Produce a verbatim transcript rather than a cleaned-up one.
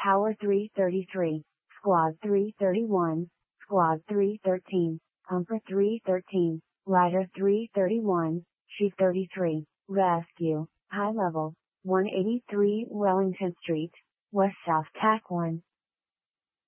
Tower three thirty-three, Squad three thirty-one, Squad three thirteen, Pumper three thirteen, Glider three thirty-one, Chief thirty-three, Rescue, High Level, one eighty-three Wellington Street, West South Tac one.